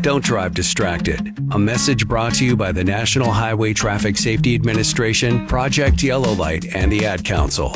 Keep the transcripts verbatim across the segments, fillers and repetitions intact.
Don't drive distracted. A message brought to you by the National Highway Traffic Safety Administration, Project Yellow Light, and the Ad Council.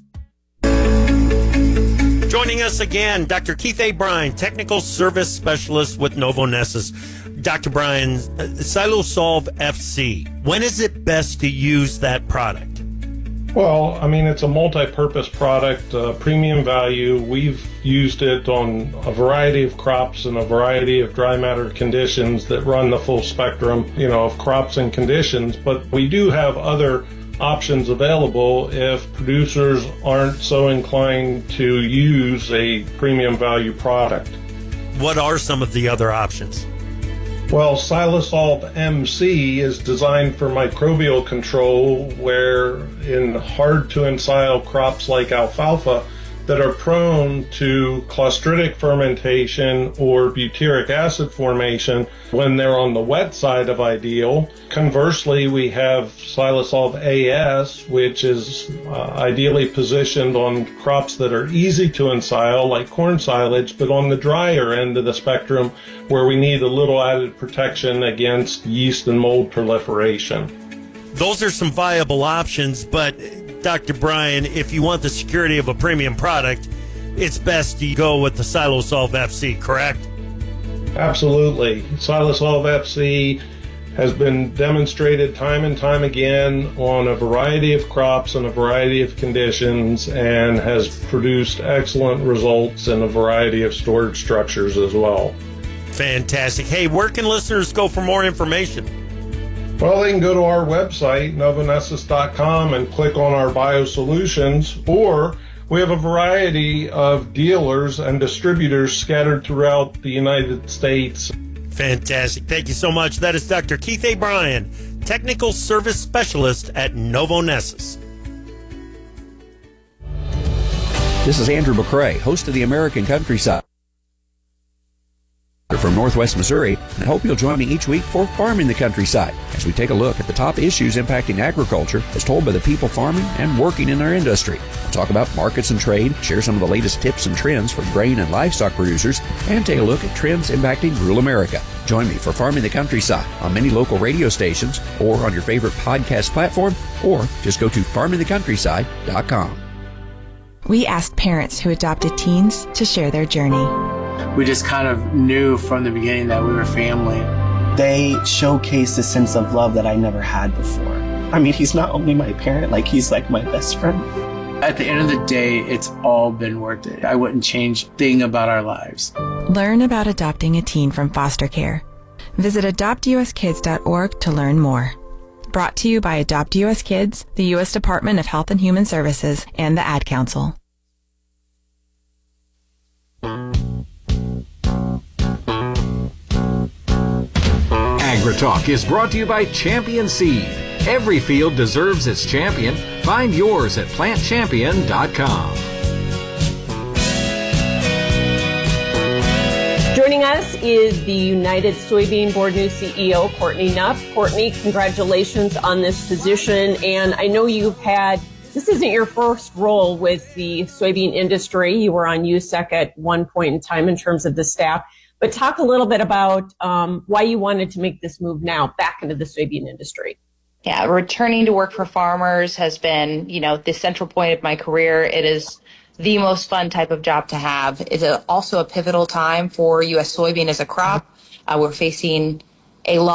Joining us again, Doctor Keith A. Bryan, Technical Service Specialist with Novonesis. Doctor Bryan, uh, SiloSolve F C, when is it best to use that product? Well, I mean, it's a multi-purpose product, uh, premium value. We've used it on a variety of crops and a variety of dry matter conditions that run the full spectrum, you know, of crops and conditions. But we do have other options available if producers aren't so inclined to use a premium value product. What are some of the other options? Well, SiloSolve M C is designed for microbial control, where in hard-to-ensile crops like alfalfa that are prone to clostridic fermentation or butyric acid formation when they're on the wet side of ideal. Conversely, we have SiloSolve A S, which is uh, ideally positioned on crops that are easy to ensile, like corn silage, but on the drier end of the spectrum where we need a little added protection against yeast and mold proliferation. Those are some viable options, but Doctor Bryan, if you want the security of a premium product, it's best to go with the SiloSolve F C, correct? Absolutely. SiloSolve F C has been demonstrated time and time again on a variety of crops and a variety of conditions, and has produced excellent results in a variety of storage structures as well. Fantastic. Hey, where can listeners go for more information? Well, they can go to our website, novonesis dot com, and click on our biosolutions, or we have a variety of dealers and distributors scattered throughout the United States. Fantastic. Thank you so much. That is Doctor Keith A. Bryan, Technical Service Specialist at Novonesis. This is Andrew McCrae, host of the American Countryside from Northwest Missouri, and I hope you'll join me each week for Farming the Countryside as we take a look at the top issues impacting agriculture as told by the people farming and working in our industry. We'll talk about markets and trade, share some of the latest tips and trends for grain and livestock producers, and take a look at trends impacting rural America. Join me for Farming the Countryside on many local radio stations or on your favorite podcast platform, or just go to farming the countryside dot com. We asked parents who adopted teens to share their journey. We just kind of knew from the beginning that we were family. They showcased a sense of love that I never had before. I mean, he's not only my parent, like he's like my best friend. At the end of the day, it's all been worth it. I wouldn't change a thing about our lives. Learn about adopting a teen from foster care. Visit adopt u s kids dot org to learn more. Brought to you by Adopt U S Kids, the U S Department of Health and Human Services, and the Ad Council. AgriTalk is brought to you by Champion Seed. Every field deserves its champion. Find yours at plant champion dot com. Joining us is the United Soybean Board new C E O, Courtney Nuff. Courtney, congratulations on this position. And I know you've had, this isn't your first role with the soybean industry. You were on U S E C at one point in time in terms of the staff. But talk a little bit about um, why you wanted to make this move now back into the soybean industry. Yeah, returning to work for farmers has been, you know, the central point of my career. It is the most fun type of job to have. It's a, also a pivotal time for U S soybean as a crop. Uh, we're facing a lot